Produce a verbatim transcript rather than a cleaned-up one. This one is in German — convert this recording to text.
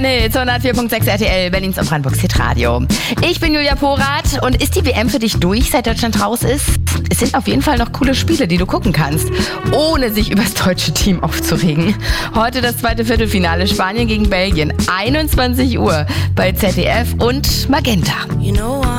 hundertvier Komma sechs R T L, Berlins und Brandenburgs Hitradio. Ich bin Julia Porath und ist die W M für dich durch, seit Deutschland raus ist? Es sind auf jeden Fall noch coole Spiele, die du gucken kannst, ohne sich übers deutsche Team aufzuregen. Heute das zweite Viertelfinale, Spanien gegen Belgien, einundzwanzig Uhr bei Z D F und Magenta. You know